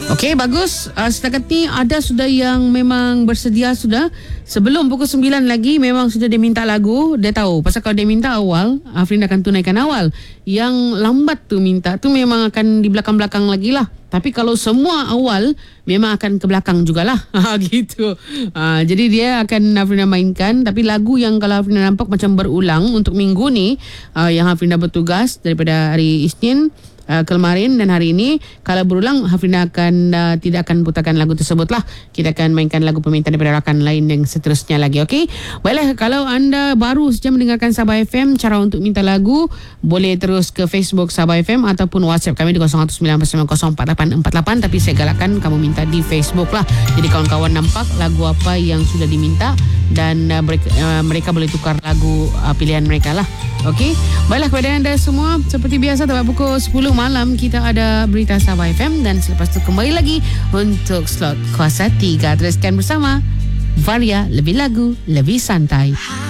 Okey, bagus. Setakat ni ada sudah yang memang bersedia sudah. Sebelum pukul 9 lagi memang sudah dia minta lagu. Dia tahu. Pasal kalau dia minta awal, Afrin akan tunaikan awal. Yang lambat tu minta tu memang akan di belakang-belakang lagi lah. Tapi kalau semua awal, memang akan ke belakang jugalah. Gitu. Jadi dia akan Afrina mainkan. Tapi lagu yang kalau Afrina nampak macam berulang untuk minggu ni, yang Afrina bertugas daripada hari Isnin, kemarin dan hari ini, kalau berulang Hafrina akan tidak akan putarkan lagu tersebut lah. Kita akan mainkan lagu permintaan daripada rakan lain yang seterusnya lagi. Okey, baiklah, kalau anda baru saja mendengarkan Sabah FM, cara untuk minta lagu boleh terus ke Facebook Sabah FM ataupun WhatsApp kami di 01994848. Tapi saya galakkan kamu minta di Facebook lah. Jadi kawan-kawan nampak lagu apa yang sudah diminta dan mereka boleh tukar lagu pilihan mereka lah. Okey, baiklah kepada anda semua, seperti biasa tepat pukul 10 malam kita ada berita Sabah FM dan selepas itu kembali lagi untuk slot Kuasa 3. Teruskan bersama Varia, lebih lagu, lebih santai.